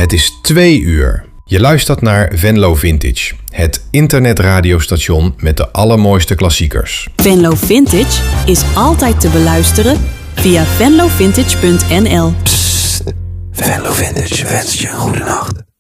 Het is 2 uur. Je luistert naar Venlo Vintage, het internetradiostation met de allermooiste klassiekers. Venlo Vintage is altijd te beluisteren via venlovintage.nl. Venlo Vintage wenst je een goede nacht.